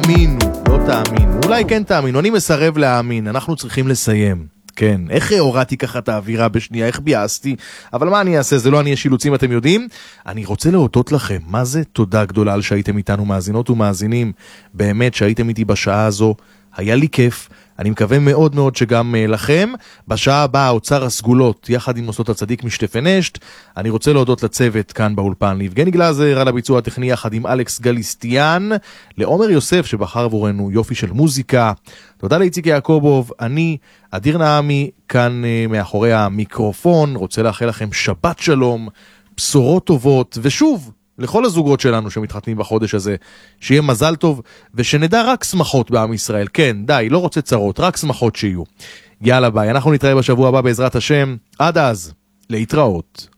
תאמינו, לא תאמינו, אולי כן תאמינו, אני מסרב להאמין, אנחנו צריכים לסיים. כן, איך הורדתי ככה את האווירה בשנייה, איך ביאסתי, אבל מה אני אעשה, זה לא אני השילוצים, אתם יודעים? אני רוצה להודות לכם, מה זה תודה גדולה על שהייתם איתנו מאזינות ומאזינים, באמת שהייתם איתי בשעה הזו, היה לי כיף, אני מקווה מאוד מאוד שגם לכם. בשעה הבאה אוצר הסגולות יחד עם מוסדות הצדיק משטפן אשת. אני רוצה להודות לצוות כאן באולפן, ליבגני גלזר על הביצוע הטכני יחד עם אלכס גליסטיאן, לעומר יוסף שבחר עבורנו יופי של מוזיקה, תודה לאיציק יעקובוב, אני אדיר נעמי כאן מאחורי המיקרופון, רוצה לאחל לכם שבת שלום, בשורות טובות, ושוב לכל הזוגות שלנו שמתחתנים בחודש הזה, שיהיה מזל טוב, ושנדע רק שמחות בעם ישראל. כן, די, לא רוצה צרות, רק שמחות שיהיו. יאללה ביי, אנחנו נתראה בשבוע הבא בעזרת השם. עד אז, להתראות.